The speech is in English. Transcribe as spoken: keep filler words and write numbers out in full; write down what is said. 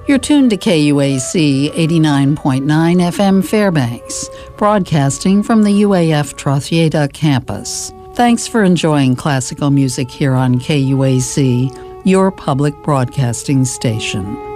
You're tuned to K U A C eighty-nine point nine F M Fairbanks, broadcasting from the U A F Trothieda campus. Thanks for enjoying classical music here on K U A C, your public broadcasting station.